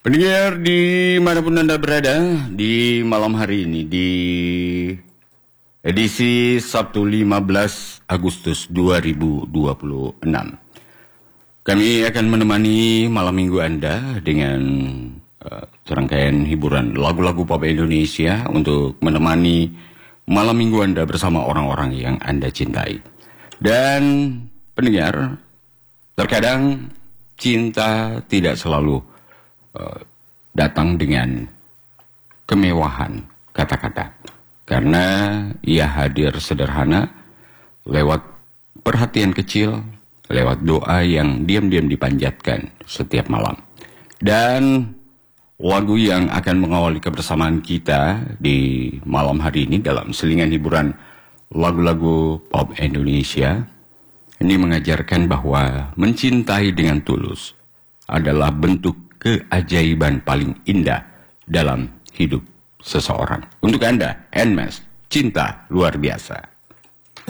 Pendengar dimanapun Anda berada di malam hari ini di edisi Sabtu 15 Agustus 2026. Kami akan menemani malam minggu Anda dengan serangkaian hiburan lagu-lagu pop Indonesia untuk menemani malam minggu Anda bersama orang-orang yang Anda cintai. Dan pendengar, terkadang cinta tidak selalu datang dengan kemewahan kata-kata, karena ia hadir sederhana lewat perhatian kecil, lewat doa yang diam-diam dipanjatkan setiap malam. Dan lagu yang akan mengawali kebersamaan kita di malam hari ini dalam selingan hiburan lagu-lagu pop Indonesia ini mengajarkan bahwa mencintai dengan tulus adalah bentuk keajaiban paling indah dalam hidup seseorang. Untuk Anda, Nmas, cinta luar biasa.